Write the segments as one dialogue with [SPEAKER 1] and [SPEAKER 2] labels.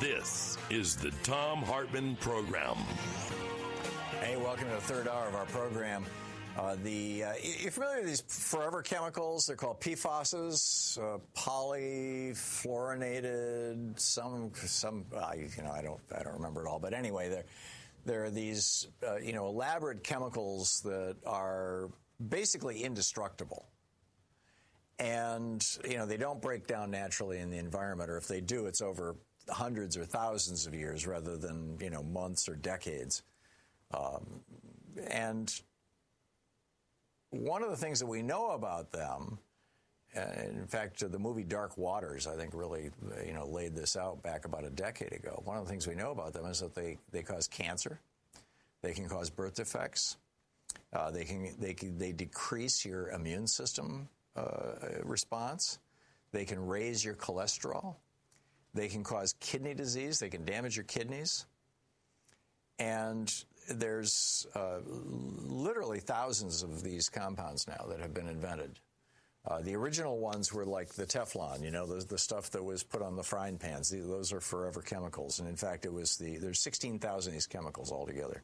[SPEAKER 1] This is the Thom Hartmann Program.
[SPEAKER 2] Hey, welcome to the third hour of our program. You're familiar with these forever chemicals? They're called PFASs, polyfluorinated. I don't remember it all. But anyway, there are these elaborate chemicals that are basically indestructible. And, they don't break down naturally in the environment, or if they do, it's over hundreds or thousands of years rather than, months or decades. And one of the things that we know about them, in fact, the movie Dark Waters, I think, really, laid this out back about a decade ago. One of the things we know about them is that they cause cancer. They can cause birth defects. They decrease your immune system response. They can raise your cholesterol. They can cause kidney disease. They can damage your kidneys. And there's literally thousands of these compounds now that have been invented. The original ones were like the Teflon, the stuff that was put on the frying pans. Those are forever chemicals. And in fact, there's 16,000 of these chemicals altogether.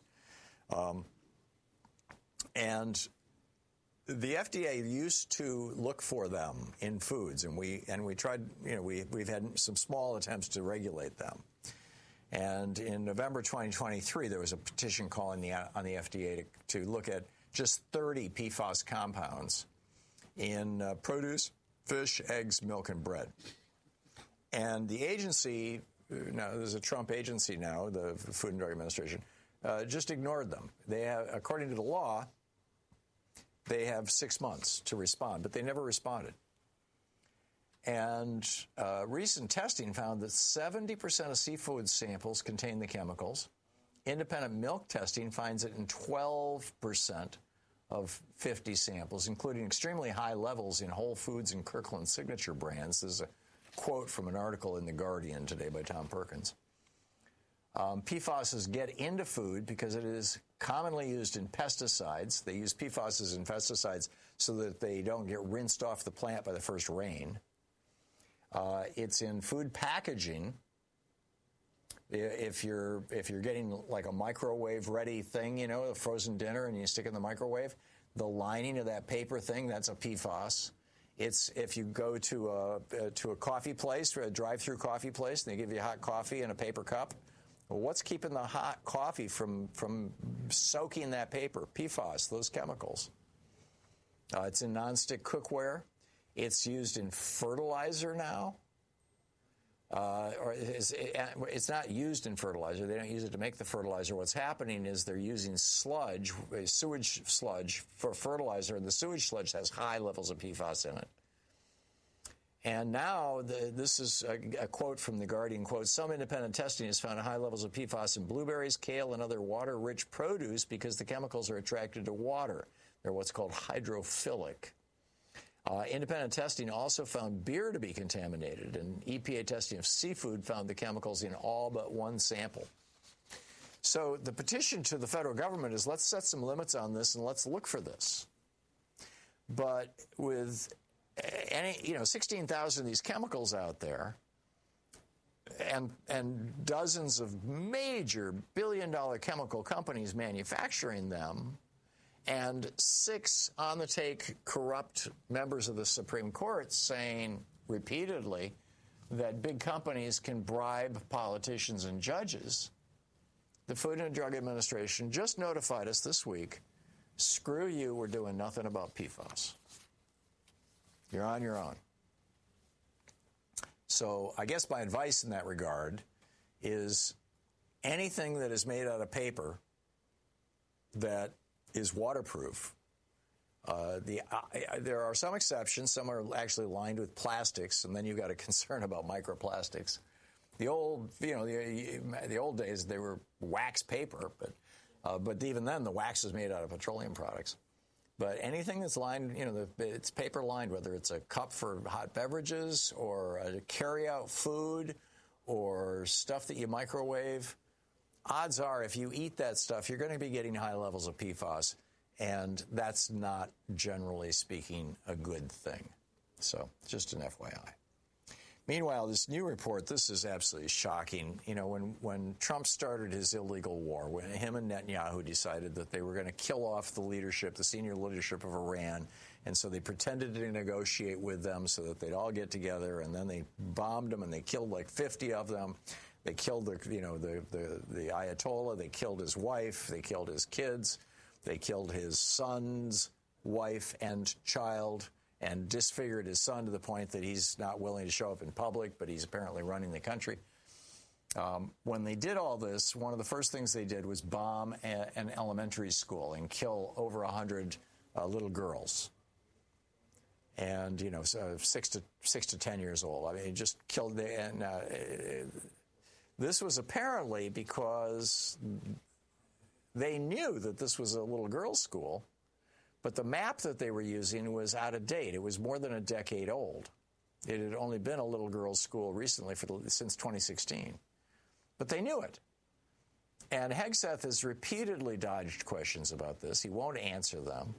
[SPEAKER 2] And the FDA used to look for them in foods, and we tried. We've had some small attempts to regulate them. And in November 2023, there was a petition calling on the FDA to look at just 30 PFAS compounds in produce, fish, eggs, milk, and bread. And the agency, now there's a Trump agency now, the Food and Drug Administration, just ignored them. They have, according to the law, they have 6 months to respond, but they never responded. And recent testing found that 70% of seafood samples contain the chemicals. Independent milk testing finds it in 12% of 50 samples, including extremely high levels in Whole Foods and Kirkland Signature brands. This is a quote from an article in The Guardian today by Tom Perkins. PFAS get into food because it is commonly used in pesticides. They use PFAS in pesticides so that they don't get rinsed off the plant by the first rain. It's in food packaging. If you're getting like a microwave-ready thing, a frozen dinner, and you stick it in the microwave, the lining of that paper thing, that's a PFAS. It's if you go to a coffee place, a drive-through coffee place, and they give you hot coffee in a paper cup. Well, what's keeping the hot coffee from soaking that paper? PFAS, those chemicals. It's in nonstick cookware. It's used in fertilizer now. It's not used in fertilizer. They don't use it to make the fertilizer. What's happening is they're using sludge, sewage sludge, for fertilizer, and the sewage sludge has high levels of PFAS in it. And now, this is a quote from The Guardian, quote, some independent testing has found high levels of PFAS in blueberries, kale, and other water-rich produce because the chemicals are attracted to water. They're what's called hydrophilic. Independent testing also found beer to be contaminated, and EPA testing of seafood found the chemicals in all but one sample. So the petition to the federal government is, let's set some limits on this and let's look for this. But with 16,000 of these chemicals out there, and dozens of major billion-dollar chemical companies manufacturing them, and 6 on-the-take corrupt members of the Supreme Court saying repeatedly that big companies can bribe politicians and judges, the Food and Drug Administration just notified us this week, screw you, we're doing nothing about PFAS. You're on your own. So I guess my advice in that regard is anything that is made out of paper that is waterproof. There are some exceptions. Some are actually lined with plastics, and then you've got a concern about microplastics. The old days, they were wax paper, but even then, the wax is made out of petroleum products. But anything that's lined, it's paper lined, whether it's a cup for hot beverages or a carry-out food or stuff that you microwave, odds are if you eat that stuff, you're going to be getting high levels of PFAS, and that's not, generally speaking, a good thing. So just an FYI. Meanwhile, this new report, this is absolutely shocking. You know, when Trump started his illegal war, when him and Netanyahu decided that they were going to kill off the leadership, the senior leadership of Iran, and so they pretended to negotiate with them so that they'd all get together, and then they bombed them and they killed like 50 of them. They killed the Ayatollah, they killed his wife, they killed his kids, they killed his son's wife and child, and disfigured his son to the point that he's not willing to show up in public, but he's apparently running the country. When they did all this, one of the first things they did was bomb an elementary school and kill over 100 little girls. And, you know, so 6 to 10 years old. I mean, just killed. This was apparently because they knew that this was a little girls' school, but the map that they were using was out of date. It was more than a decade old. It had only been a little girls' school recently since 2016. But they knew it. And Hegseth has repeatedly dodged questions about this. He won't answer them.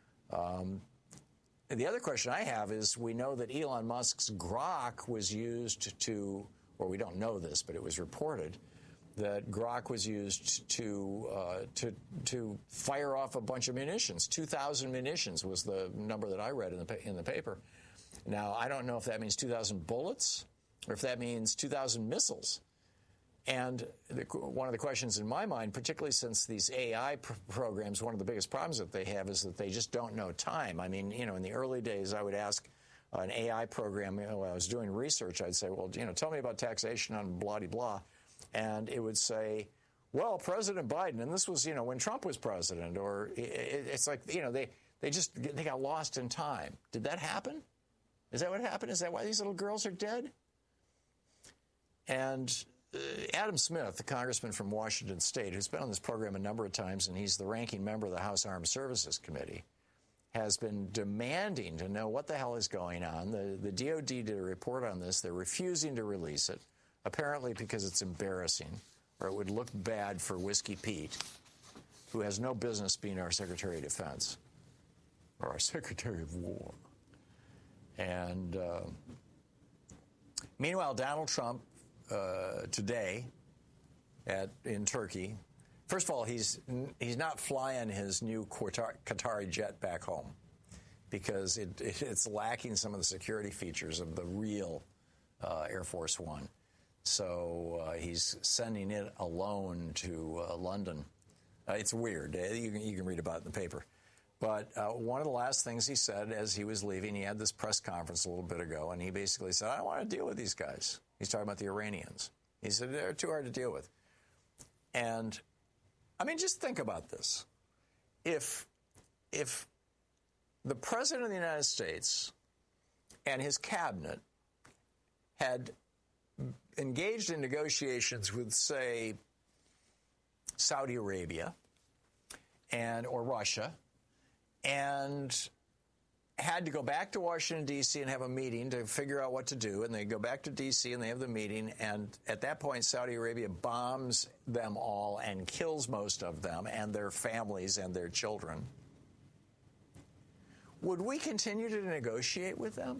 [SPEAKER 2] The other question I have is, we know that Elon Musk's Grok was used to, or we don't know this, but it was reported that Grok was used to fire off a bunch of munitions. 2,000 munitions was the number that I read in the paper. Now, I don't know if that means 2,000 bullets or if that means 2,000 missiles. And one of the questions in my mind, particularly since these AI programs, one of the biggest problems that they have is that they just don't know time. I mean, you know, in the early days, I would ask an AI program, you know, when I was doing research, I'd say, well, you know, tell me about taxation on blah-de-blah. And it would say, well, President Biden, and this was, you know, when Trump was president, or it's like, you know, they got lost in time. Did that happen? Is that what happened? Is that why these little girls are dead? And Adam Smith, the congressman from Washington State, who's been on this program a number of times, and he's the ranking member of the House Armed Services Committee, has been demanding to know what the hell is going on. The DOD did a report on this. They're refusing to release it, apparently because it's embarrassing, or it would look bad for Whiskey Pete, who has no business being our Secretary of Defense or our Secretary of War. And meanwhile, Donald Trump today in Turkey, first of all, he's not flying his new Qatari jet back home because it's lacking some of the security features of the real Air Force One. So he's sending it alone to London. It's weird. You can read about it in the paper. But one of the last things he said as he was leaving, he had this press conference a little bit ago, and he basically said, I don't want to deal with these guys. He's talking about the Iranians. He said, they're too hard to deal with. And, I mean, just think about this. If the President of the United States and his cabinet had engaged in negotiations with, say, Saudi Arabia or Russia, and had to go back to Washington, D.C. and have a meeting to figure out what to do, and they go back to D.C. and they have the meeting, and at that point, Saudi Arabia bombs them all and kills most of them and their families and their children. Would we continue to negotiate with them?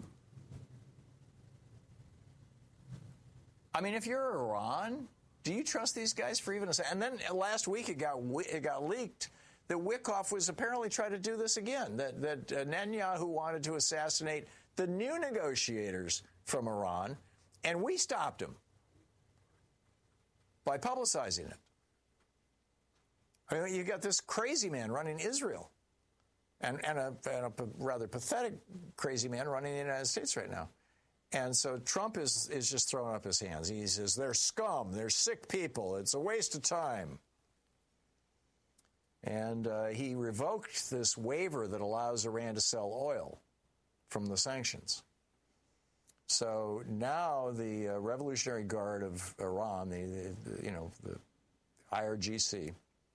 [SPEAKER 2] I mean, if you're Iran, do you trust these guys for even a second? And then last week it got leaked that Wickoff was apparently trying to do this again, that Netanyahu wanted to assassinate the new negotiators from Iran, and we stopped him by publicizing it. I mean, you got this crazy man running Israel and a rather pathetic crazy man running the United States right now. And so Trump is just throwing up his hands. He says, they're scum, they're sick people, it's a waste of time. And he revoked this waiver that allows Iran to sell oil from the sanctions. So now the Revolutionary Guard of Iran, the IRGC,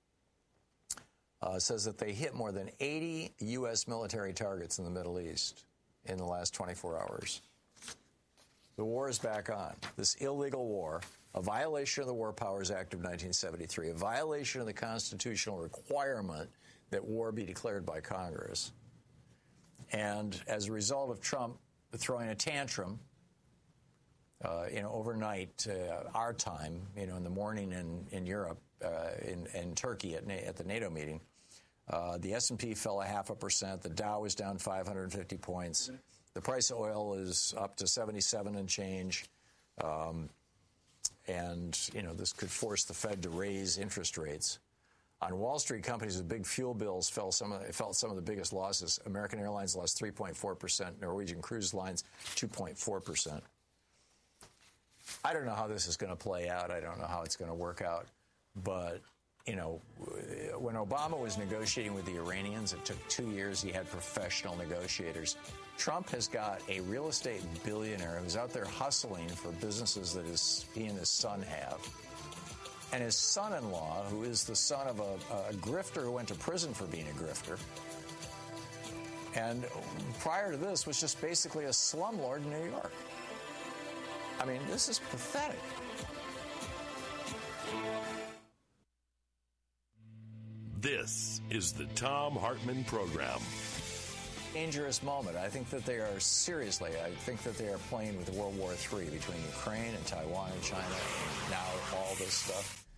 [SPEAKER 2] says that they hit more than 80 U.S. military targets in the Middle East in the last 24 hours. The war is back on. This illegal war, a violation of the War Powers Act of 1973, a violation of the constitutional requirement that war be declared by Congress. And as a result of Trump throwing a tantrum overnight, our time, in the morning in Europe, in Turkey at the NATO meeting, the S&P fell 0.5%. The Dow was down 550 points. The price of oil is up to 77 and change. This could force the Fed to raise interest rates. On Wall Street, companies with big fuel bills felt some of the biggest losses. American Airlines lost 3.4%. Norwegian Cruise Lines, 2.4%. I don't know how this is going to play out. I don't know how it's going to work out. But, when Obama was negotiating with the Iranians, it took 2 years. He had professional negotiators. Trump has got a real estate billionaire who's out there hustling for businesses that he and his son have. And his son-in-law, who is the son of a grifter who went to prison for being a grifter, and prior to this was just basically a slumlord in New York. I mean, this is pathetic.
[SPEAKER 1] This is the Thom Hartmann Program.
[SPEAKER 2] Dangerous moment. I think that they are playing with World War III between Ukraine and Taiwan and China and now all this stuff.